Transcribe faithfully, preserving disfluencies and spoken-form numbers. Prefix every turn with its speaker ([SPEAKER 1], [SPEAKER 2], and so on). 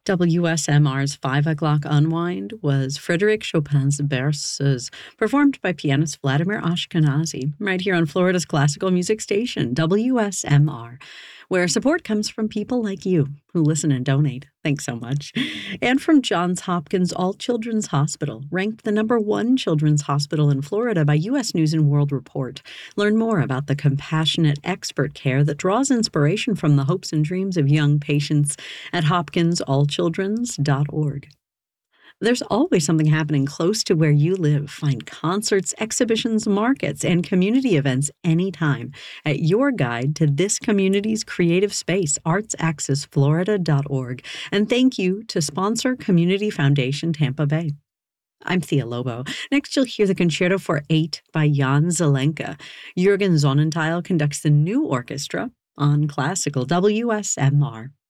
[SPEAKER 1] W S M R's Five O'Clock Unwind was Frédéric Chopin's Berceuse, performed by pianist Vladimir Ashkenazy, right here on Florida's classical music station, W S M R, where support comes from people like you who listen and donate. Thanks so much. And from Johns Hopkins All Children's Hospital, ranked the number one children's hospital in Florida by U S News and World Report. Learn more about the compassionate expert care that draws inspiration from the hopes and dreams of young patients at hopkins all children's dot org. There's always something happening close to where you live. Find concerts, exhibitions, markets, and community events anytime at your guide to this community's creative space, arts access florida dot org. And thank you to sponsor Community Foundation Tampa Bay. I'm Thea Lobo. Next, you'll hear the Concerto for Eight by Jan Zelenka. Jürgen Sonnenthal conducts the new orchestra on Classical W S M R.